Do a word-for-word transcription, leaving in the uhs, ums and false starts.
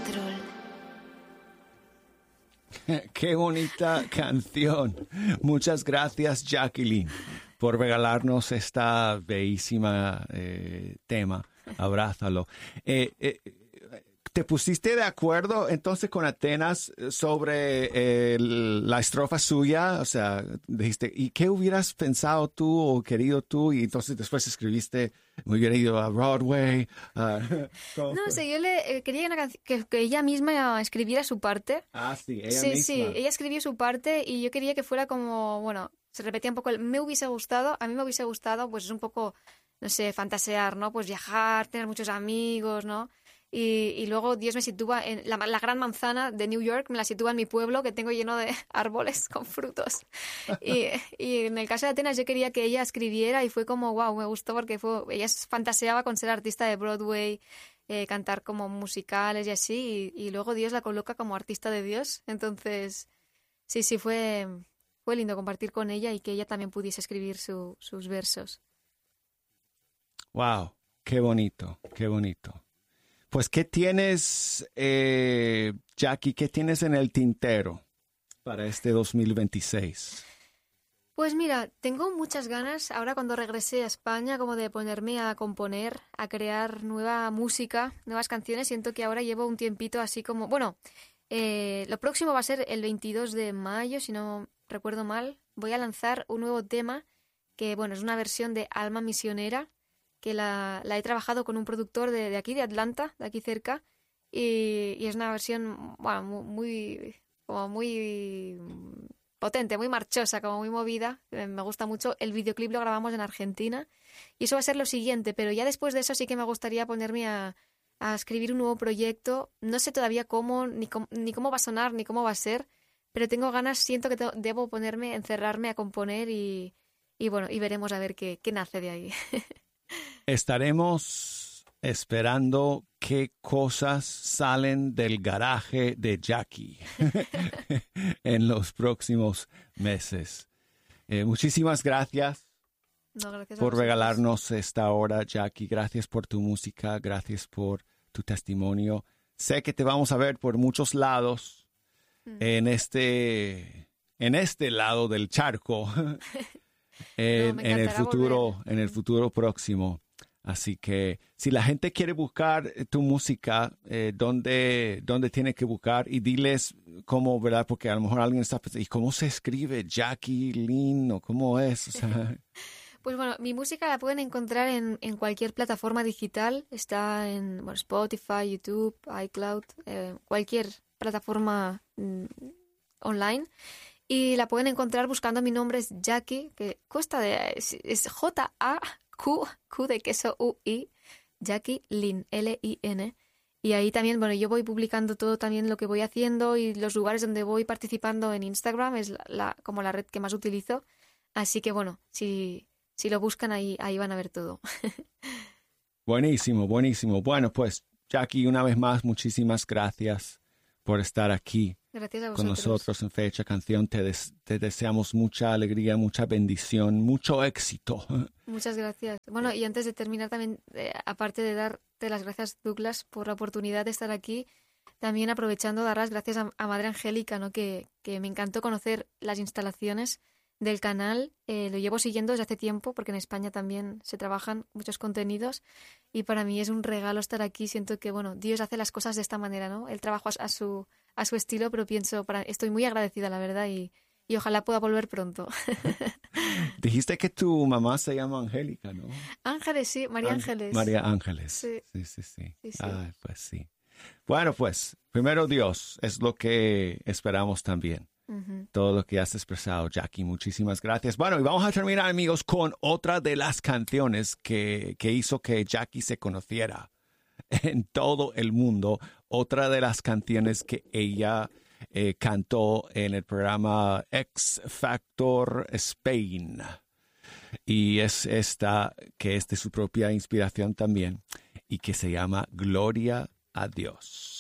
Control. Qué bonita canción. Muchas gracias, Jacqueline, por regalarnos esta bellísima eh, tema. Abrázalo. Eh, eh, ¿Te pusiste de acuerdo entonces con Atenas sobre eh, la estrofa suya? O sea, dijiste, ¿y qué hubieras pensado tú o querido tú? Y entonces después escribiste, me hubiera ido a Broadway. Uh, no sé, yo le eh, quería una canción que, que ella misma escribiera su parte. Ah, sí, ella sí, misma. Sí, ella escribió su parte y yo quería que fuera como, bueno, se repetía un poco el me hubiese gustado, a mí me hubiese gustado, pues es un poco, no sé, fantasear, ¿no? Pues viajar, tener muchos amigos, ¿no? Y, y luego Dios me sitúa en la, la gran manzana de New York, me la sitúa en mi pueblo que tengo lleno de árboles con frutos. Y, y en el caso de Atenas yo quería que ella escribiera y fue como, wow, me gustó porque fue, ella fantaseaba con ser artista de Broadway, eh, cantar como musicales y así, y, y luego Dios la coloca como artista de Dios. Entonces, sí, sí, fue, fue lindo compartir con ella y que ella también pudiese escribir su, sus versos. Wow, qué bonito, qué bonito. Pues, ¿qué tienes, eh, Jackie, qué tienes en el tintero para este dos mil veintiséis? Pues mira, tengo muchas ganas, ahora cuando regresé a España, como de ponerme a componer, a crear nueva música, nuevas canciones. Siento que ahora llevo un tiempito así como... Bueno, eh, lo próximo va a ser el veintidós de mayo, si no recuerdo mal. Voy a lanzar un nuevo tema que, bueno, es una versión de Alma Misionera, que la, la he trabajado con un productor de, de aquí, de Atlanta, de aquí cerca, y, y es una versión, bueno, muy, como muy potente, muy marchosa, como muy movida, me gusta mucho. El videoclip lo grabamos en Argentina, y eso va a ser lo siguiente, pero ya después de eso sí que me gustaría ponerme a, a escribir un nuevo proyecto. No sé todavía cómo, ni cómo, ni cómo va a sonar, ni cómo va a ser, pero tengo ganas, siento que te, debo ponerme, encerrarme a componer y, y bueno, y veremos a ver qué, qué nace de ahí. Estaremos esperando qué cosas salen del garaje de Jackie en los próximos meses. Eh, muchísimas gracias, no, gracias por regalarnos esta hora, Jackie. Gracias por tu música, gracias por tu testimonio. Sé que te vamos a ver por muchos lados mm. en este en este lado del charco en, no, en el futuro volver. en el futuro próximo. Así que si la gente quiere buscar tu música, eh, ¿dónde, ¿dónde tiene que buscar? Y diles cómo, ¿verdad? Porque a lo mejor alguien está pensando, ¿y cómo se escribe Jacqueline o cómo es? O sea... Pues bueno, mi música la pueden encontrar en, en cualquier plataforma digital. Está en bueno, Spotify, YouTube, iCloud, eh, cualquier plataforma mm, online. Y la pueden encontrar buscando mi nombre, es Jackie, que cuesta de... es, es J A Q, Q de queso U I, Jackie Lin, L I N. Y ahí también, bueno, yo voy publicando todo también lo que voy haciendo y los lugares donde voy participando en Instagram, es la, la, como la red que más utilizo. Así que bueno, si, si lo buscan ahí, ahí van a ver todo. Buenísimo, buenísimo. Bueno, pues Jackie, una vez más, muchísimas gracias por estar aquí. Gracias a vosotros. Con nosotros en Fecha Canción. Te, des, te deseamos mucha alegría, mucha bendición, mucho éxito. Muchas gracias. Bueno, y antes de terminar también, eh, aparte de darte las gracias, Douglas, por la oportunidad de estar aquí, también aprovechando dar las gracias a, a Madre Angélica, ¿no? que, que me encantó conocer las instalaciones del canal. Eh, lo llevo siguiendo desde hace tiempo porque en España también se trabajan muchos contenidos y para mí es un regalo estar aquí. Siento que, bueno, Dios hace las cosas de esta manera, ¿no? Él trabaja a su... a su estilo, pero pienso, para, estoy muy agradecida, la verdad, y, y ojalá pueda volver pronto. Dijiste que tu mamá se llama Angélica, ¿no? Ángeles, sí, María Ángel, Ángeles. María Ángeles. Sí, sí, sí. sí. sí, sí. Ah, pues sí. Bueno, pues, primero Dios es lo que esperamos también. Uh-huh. Todo lo que has expresado, Jackie, muchísimas gracias. Bueno, y vamos a terminar, amigos, con otra de las canciones que, que hizo que Jackie se conociera en todo el mundo. Otra de las canciones que ella eh, cantó en el programa X Factor Spain. Y es esta, que es de su propia inspiración también, y que se llama Gloria a Dios.